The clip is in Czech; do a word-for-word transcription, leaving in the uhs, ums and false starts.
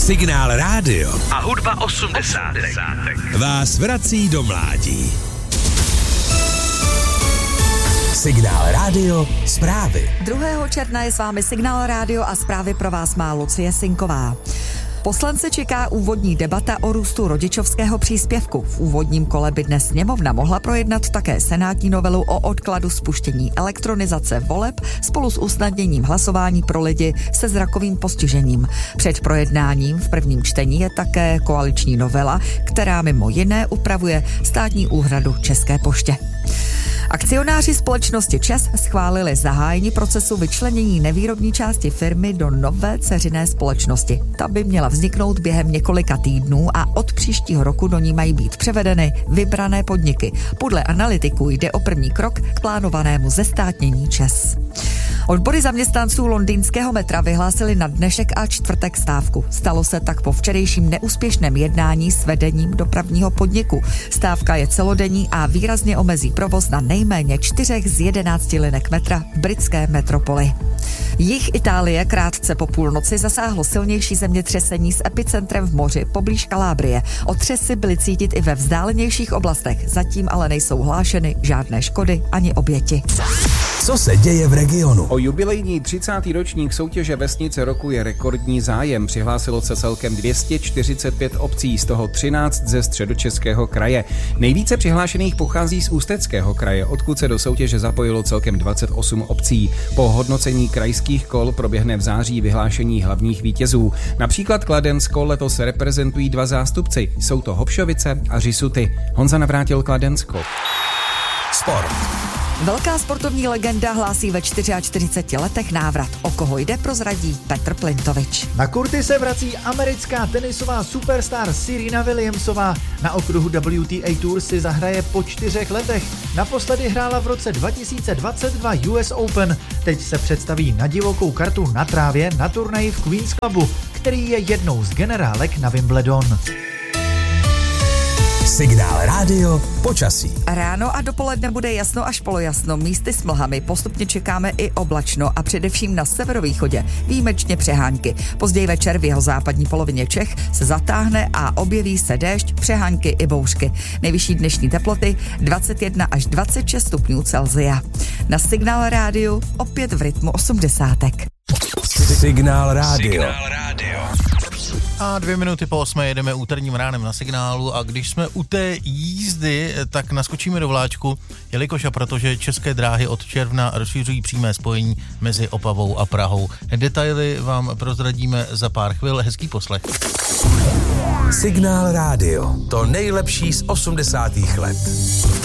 Signál rádio a hudba osmdesátek vás vrací do mládí. Signál rádio, zprávy. druhého června je s vámi Signál rádio a zprávy pro vás má Lucie Sinková. Poslance čeká úvodní debata o růstu rodičovského příspěvku. V úvodním kole by dnes sněmovna mohla projednat také senátní novelu o odkladu spuštění elektronizace voleb spolu s usnadněním hlasování pro lidi se zrakovým postižením. Před projednáním v prvním čtení je také koaliční novela, která mimo jiné upravuje státní úhradu České poště. Akcionáři společnosti ČEZ schválili zahájení procesu vyčlenění nevýrobní části firmy do nové dceřiné společnosti. Ta by měla vzniknout během několika týdnů a od příštího roku do ní mají být převedeny vybrané podniky. Podle analytiků jde o první krok k plánovanému zestátnění ČEZ. Odbory zaměstnanců londýnského metra vyhlásili na dnešek a čtvrtek stávku. Stalo se tak po včerejším neúspěšném jednání s vedením dopravního podniku. Stávka je celodenní a výrazně omezí provoz na nejméně čtyřech z jedenácti linek metra v britské metropoli. Jih Itálie krátce po půlnoci zasáhlo silnější zemětřesení s epicentrem v moři poblíž Kalábrie. Otřesy byly cítit i ve vzdálenějších oblastech, zatím ale nejsou hlášeny žádné škody ani oběti. Co se děje v regionu? O jubilejní třicátý ročník soutěže Vesnice roku je rekordní zájem. Přihlásilo se celkem dvě stě čtyřicet pět obcí, z toho třináct ze Středočeského kraje. Nejvíce přihlášených pochází z Ústeckého kraje, odkud se do soutěže zapojilo celkem dvacet osm obcí. Po hodnocení krajských kol proběhne v září vyhlášení hlavních vítězů. Například Kladensko letos reprezentují dva zástupci. Jsou to Hopšovice a Řisuty. Honza Navrátil, Kladensko. Sport. Velká sportovní legenda hlásí ve čtyřiceti čtyřech letech návrat. O koho jde, prozradí Petr Plintovič. Na kurty se vrací americká tenisová superstar Serena Williamsová. Na okruhu W T A Tour si zahraje po čtyřech letech. Naposledy hrála v roce dva tisíce dvacet dva U S Open. Teď se představí na divokou kartu na trávě na turnaji v Queen's Clubu, který je jednou z generálek na Wimbledon. Signál rádio, počasí. Ráno a dopoledne bude jasno až polojasno, místy s mlhami. Postupně čekáme i oblačno a především na severovýchodě výjimečně přehánky. Později večer v jeho západní polovině Čech se zatáhne a objeví se déšť, přehánky i bouřky. Nejvyšší dnešní teploty dvacet jedna až dvacet šest stupňů Celsia. Na Signál rádiu opět v rytmu osmdesátek. Signál rádio. Signál rádio. A dvě minuty po osmé jedeme úterním ránem na Signálu a když jsme u té jízdy, tak naskočíme do vláčku, jelikož a protože České dráhy od června rozšiřují přímé spojení mezi Opavou a Prahou. Detaily vám prozradíme za pár chvil. Hezký poslech. Signál rádio. To nejlepší z osmdesátých let.